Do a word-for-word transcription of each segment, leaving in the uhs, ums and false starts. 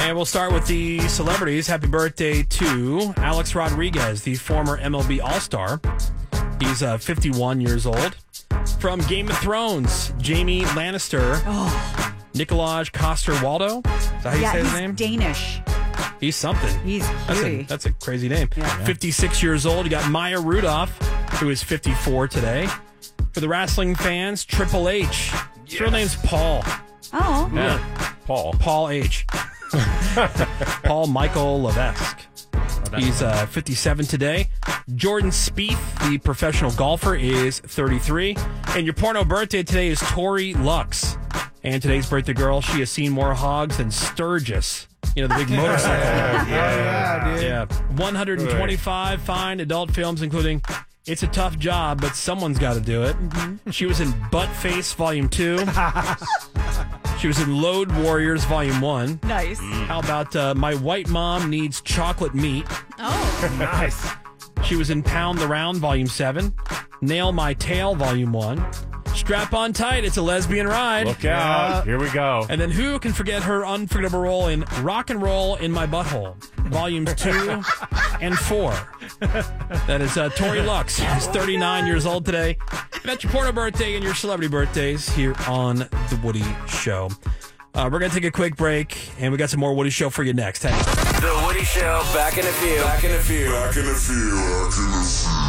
And we'll start with the celebrities. Happy birthday to Alex Rodriguez, the former M L B All-Star. He's uh, fifty-one years old. From Game of Thrones, Jaime Lannister. Oh. Nikolaj Coster-Waldau. Is that how you yeah, say his he's name? Danish. He's something. He's that's a, that's a crazy name. Yeah. fifty-six years old. You got Maya Rudolph, who is fifty-four today. For the wrestling fans, Triple H. His real name's Paul. Oh. Yeah. Paul. Paul H. Paul Michael Levesque. He's uh, fifty-seven today. Jordan Spieth, the professional golfer, is thirty-three. And your porno birthday today is Tori Lux. And today's birthday girl, she has seen more hogs than Sturgis. You know, the big motorcycle. Yeah, yeah, dude. Yeah. one hundred twenty-five fine adult films, including It's a Tough Job, but Someone's Got to Do It. Mm-hmm. She was in Butt Face Volume two. She was in Load Warriors Volume one. Nice. How about uh, My White Mom Needs Chocolate Meat? Oh. Nice. She was in Pound the Round Volume seven. Nail My Tail Volume one. Strap On Tight, It's a Lesbian Ride. Look out. Yeah. Here we go. And then who can forget her unforgettable role in Rock and Roll in My Butthole? Volumes two and four. That is uh, Tori Lux. She's thirty-nine years old today. That's your porno birthday and your celebrity birthdays here on The Woody Show. Uh, we're going to take a quick break, and we got some more Woody Show for you next. Hey. The Woody Show, back in a few. Back in a few. Back in a few. Back in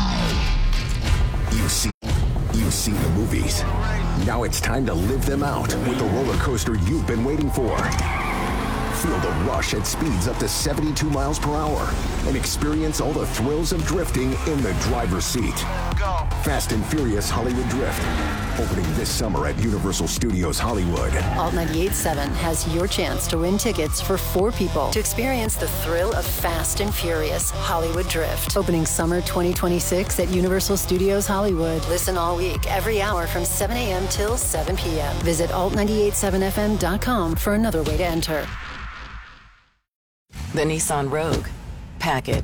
a few. You've seen, you've seen the movies. Now it's time to live them out with the roller coaster you've been waiting for. Feel the rush at speeds up to seventy-two miles per hour and experience all the thrills of drifting in the driver's seat. Go. Fast and Furious Hollywood Drift, opening this summer at Universal Studios Hollywood. Alt ninety-eight point seven has your chance to win tickets for four people to experience the thrill of Fast and Furious Hollywood Drift, opening summer twenty twenty-six at Universal Studios Hollywood. Listen all week, every hour from seven a.m. till seven p.m. Visit alt ninety-eight point seven f m dot com for another way to enter. The Nissan Rogue. Pack it.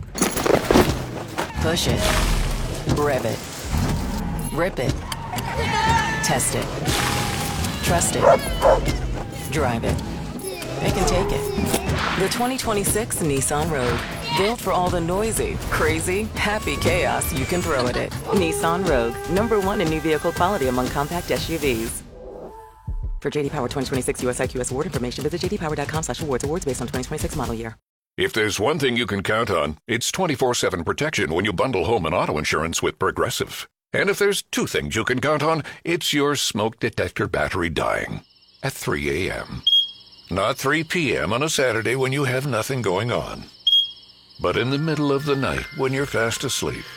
Push it. Rev it. Rip it. Test it. Trust it. Drive it. They can take it. The twenty twenty-six Nissan Rogue. Built for all the noisy, crazy, happy chaos you can throw at it. Nissan Rogue. Number one in new vehicle quality among compact S U Vs. For J D Power twenty twenty-six U S I Q S award information, visit j d power dot com slash awards. Awards based on twenty twenty-six model year. If there's one thing you can count on, it's twenty-four seven protection when you bundle home and auto insurance with Progressive. And if there's two things you can count on, it's your smoke detector battery dying at three a.m. Not three p.m. on a Saturday when you have nothing going on, but in the middle of the night when you're fast asleep.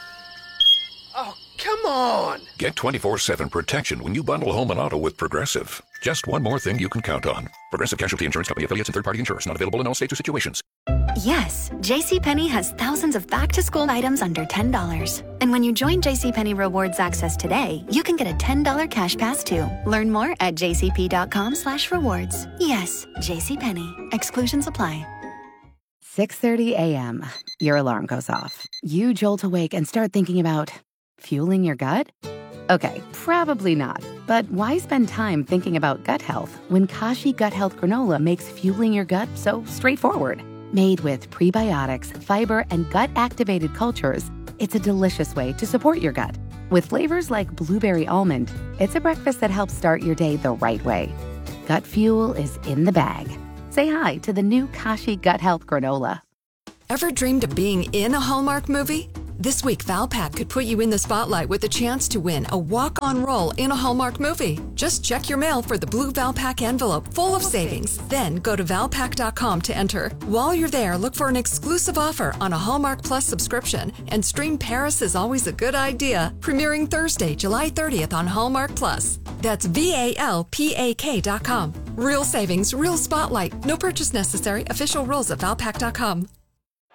Oh, come on! Get twenty-four seven protection when you bundle home and auto with Progressive. Just one more thing you can count on. Progressive Casualty Insurance Company affiliates and third-party insurers. Not available in all states or situations. Yes, JCPenney has thousands of back-to-school items under ten dollars. And when you join JCPenney Rewards Access today, you can get a ten dollars cash pass too. Learn more at j c p dot com slash rewards. Yes, JCPenney. Exclusions apply. six thirty a.m. Your alarm goes off. You jolt awake and start thinking about fueling your gut? Okay, probably not. But why spend time thinking about gut health when Kashi Gut Health Granola makes fueling your gut so straightforward? Made with prebiotics, fiber, and gut-activated cultures, it's a delicious way to support your gut. With flavors like blueberry almond, it's a breakfast that helps start your day the right way. Gut fuel is in the bag. Say hi to the new Kashi Gut Health Granola. Ever dreamed of being in a Hallmark movie? This week, Valpak could put you in the spotlight with a chance to win a walk-on role in a Hallmark movie. Just check your mail for the blue Valpak envelope full of savings. Then go to valpak dot com to enter. While you're there, look for an exclusive offer on a Hallmark Plus subscription and stream Paris is Always a Good Idea, premiering Thursday, July thirtieth on Hallmark Plus. That's V A L P A K dot com. Real savings, real spotlight. No purchase necessary. Official rules at valpak dot com.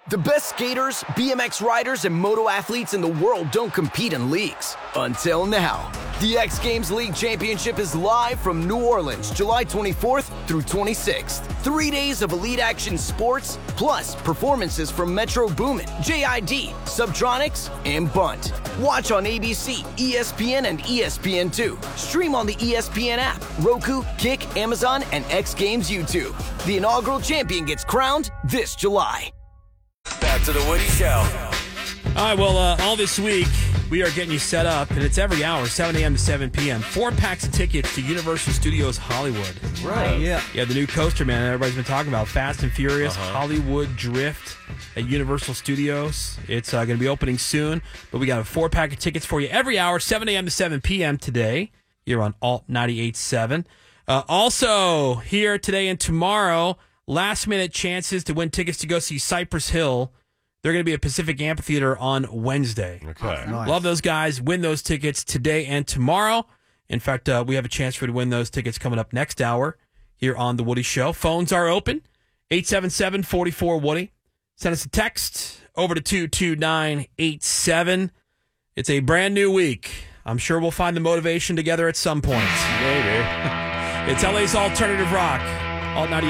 The best skaters, B M X riders, and moto athletes in the world don't compete in leagues. Until now. The X Games League Championship is live from New Orleans, July twenty-fourth through twenty-sixth. Three days of elite action sports, plus performances from Metro Boomin, J I D, Subtronics, and Bunt. Watch on A B C, E S P N, and E S P N two. Stream on the E S P N app, Roku, Kick, Amazon, and X Games YouTube. The inaugural champion gets crowned this July. Back to the Woody Show. All right, well, uh, all this week, we are getting you set up, and it's every hour, seven a.m. to seven p.m. Four packs of tickets to Universal Studios Hollywood. Right, yeah. Yeah, the new coaster, man, everybody's been talking about. Fast and Furious, Uh-huh. Hollywood Drift at Universal Studios. It's uh, going to be opening soon, but we got a four-pack of tickets for you every hour, seven a.m. to seven p.m. today. Here on Alt ninety-eight point seven. Uh, also, here today and tomorrow, last-minute chances to win tickets to go see Cypress Hill. They're going to be at Pacific Amphitheater on Wednesday. Okay. Nice. Love those guys. Win those tickets today and tomorrow. In fact, uh, we have a chance for you to win those tickets coming up next hour here on The Woody Show. Phones are open, eight seven seven, four four, Woody. Send us a text over to two two nine eight seven. It's a brand new week. I'm sure we'll find the motivation together at some point. Maybe. It's L A's Alternative Rock. Alt ninety-eight